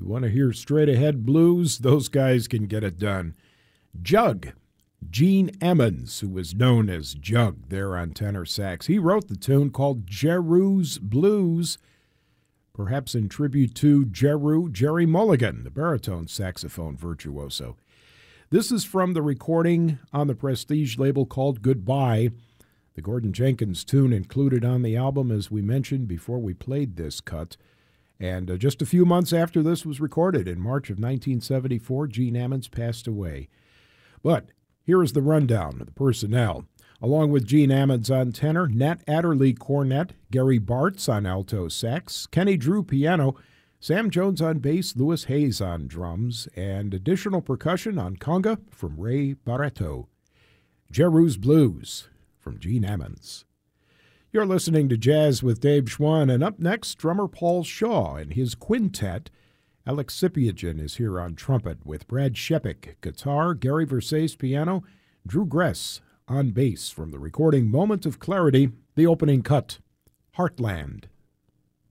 You want to hear straight-ahead blues? Those guys can get it done. Jug, Gene Emmons, who was known as Jug there on tenor sax. He wrote the tune called Jeru's Blues, perhaps in tribute to Jerry Mulligan, the baritone saxophone virtuoso. This is from the recording on the Prestige label called Goodbye. The Gordon Jenkins tune included on the album, as we mentioned before we played this cut. And just a few months after this was recorded, in March of 1974, Gene Emmons passed away. But here is the rundown of the personnel. Along with Gene Emmons on tenor, Nat Adderley cornet, Gary Bartz on alto sax, Kenny Drew piano, Sam Jones on bass, Louis Hayes on drums, and additional percussion on conga from Ray Barretto. Jeru's Blues from Gene Emmons. You're listening to Jazz with Dave Schwann, and up next, drummer Paul Shaw and his quintet. Alex Sipiagin is here on trumpet with Brad Shepik, guitar, Gary Versace piano, Drew Gress on bass from the recording Moment of Clarity, the opening cut, Heartland.